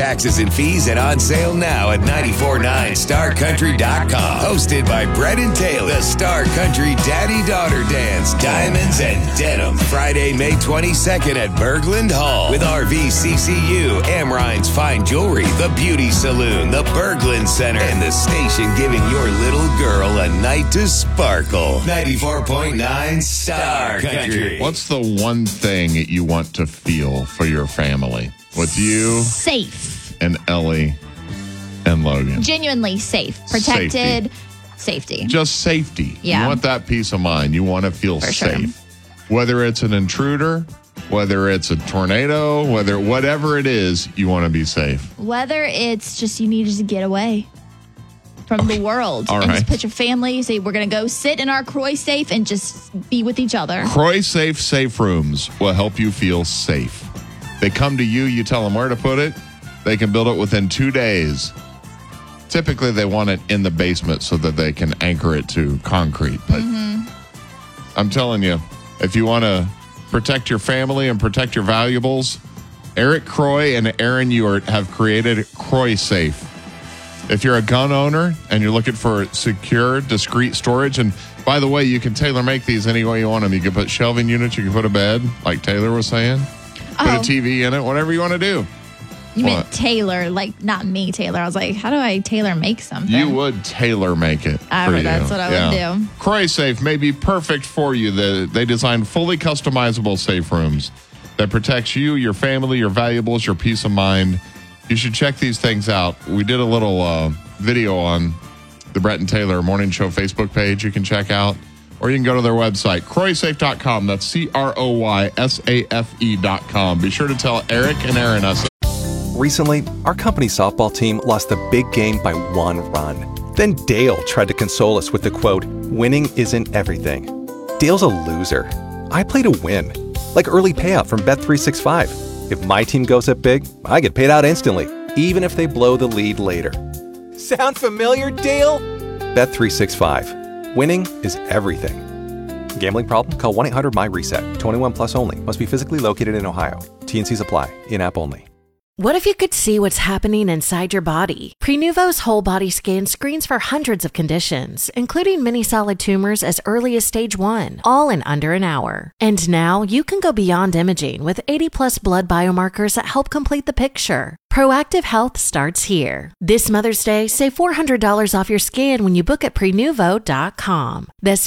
taxes and fees and on sale now at 949starcountry.com. Hosted by Brett and Taylor. The Star Country Daddy-Daughter Dance. Diamonds and Denim. Friday, May 22nd at Berglund Hall. With RVCCU, Amrine's Fine Jewelry, The Beauty Saloon, the Berglund Center, and the station giving your little girl a night to sparkle. 94.9 Star Country. What's the one thing you want to feel for your family? With you, safe, and Ellie and Logan. Genuinely safe, protected, safety. Just safety. Yeah. You want that peace of mind. You want to feel For safe. sure. Whether it's an intruder, whether it's a tornado, whatever it is, you want to be safe. Whether it's just you need to get away from the world All and right. just put your family, say we're going to go sit in our Croy safe and just be with each other. Croy Safe Rooms will help you feel safe. They come to you, you tell them where to put it. They can build it within 2 days. Typically, they want it in the basement so that they can anchor it to concrete. But I'm telling you, if you want to protect your family and protect your valuables, Eric Croy and Aaron Ewart have created Croy Safe. If you're a gun owner and you're looking for secure, discreet storage, and by the way, you can tailor-make these any way you want them. You can put shelving units, you can put a bed, like Taylor was saying. Put a TV in it, whatever you want to do. You meant Taylor, like not me, Taylor. I was like, how do I tailor make something? You would tailor-make it for you. That's what I would do. Croy Safe may be perfect for you. They design fully customizable safe rooms that protects you, your family, your valuables, your peace of mind. You should check these things out. We did a little video on the Brett and Taylor Morning Show Facebook page you can check out. Or you can go to their website, CroySafe.com. That's CROYSAFE.com. Be sure to tell Eric and Aaron us. Recently, our company softball team lost the big game by 1 run. Then Dale tried to console us with the quote, "Winning isn't everything." Dale's a loser. I play to win. Like early payout from Bet365. If my team goes up big, I get paid out instantly, even if they blow the lead later. Sound familiar, Dale? Bet365. Winning is everything. Gambling problem? Call 1-800-MY-RESET. 21 plus only. Must be physically located in Ohio. T&Cs apply. In-app only. What if you could see what's happening inside your body? Prenuvo's whole body scan screens for hundreds of conditions, including many solid tumors as early as stage 1, all in under an hour. And now you can go beyond imaging with 80+ blood biomarkers that help complete the picture. Proactive Health starts here. This Mother's Day, save $400 off your scan when you book at Prenuvo.com. That's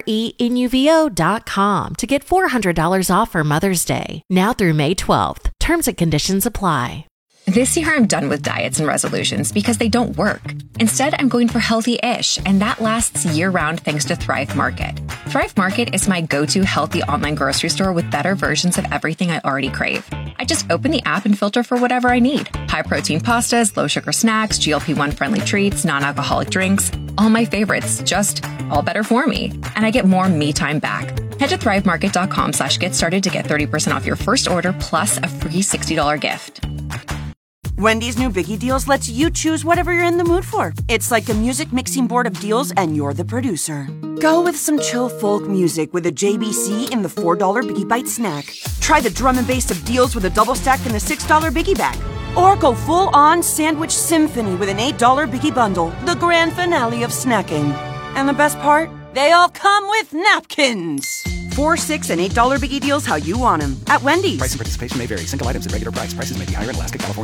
PRENUVO.com to get $400 off for Mother's Day. Now through May 12th. Terms and conditions apply. This year, I'm done with diets and resolutions because they don't work. Instead, I'm going for healthy-ish, and that lasts year-round thanks to Thrive Market. Thrive Market is my go-to healthy online grocery store with better versions of everything I already crave. I just open the app and filter for whatever I need. High-protein pastas, low-sugar snacks, GLP-1 friendly treats, non-alcoholic drinks. All my favorites, just all better for me. And I get more me time back. Head to thrivemarket.com/get started to get 30% off your first order plus a free $60 gift. Wendy's new Biggie Deals lets you choose whatever you're in the mood for. It's like a music mixing board of deals, and you're the producer. Go with some chill folk music with a JBC in the $4 Biggie Bite snack. Try the drum and bass of deals with a double stack in the $6 Biggie bag. Or go full-on sandwich symphony with an $8 Biggie bundle, the grand finale of snacking. And the best part? They all come with napkins. $4, $6, and $8 Biggie Deals how you want them. At Wendy's. Price and participation may vary. Single items at regular price. Prices may be higher in Alaska, California.